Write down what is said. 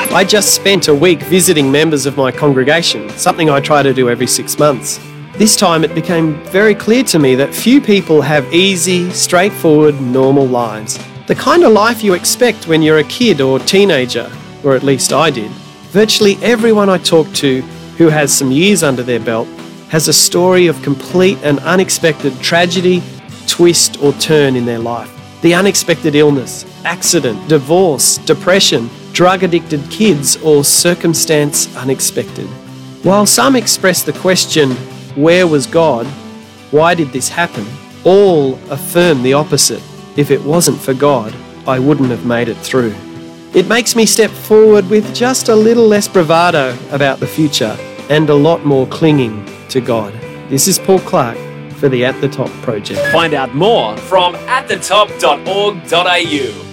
I just spent a week visiting members of my congregation, something I try to do every 6 months. This time it became very clear to me that few people have easy, straightforward, normal lives. The kind of life you expect when you're a kid or teenager, or at least I did. Virtually everyone I talk to who has some years under their belt has a story of complete and unexpected tragedy, twist or turn in their life. The unexpected illness, accident, divorce, depression, drug-addicted kids, or circumstance unexpected. While some express the question, where was God? Why did this happen? All affirm the opposite. If it wasn't for God, I wouldn't have made it through. It makes me step forward with just a little less bravado about the future and a lot more clinging to God. This is Paul Clark for the At the Top Project. Find out more from atthetop.org.au.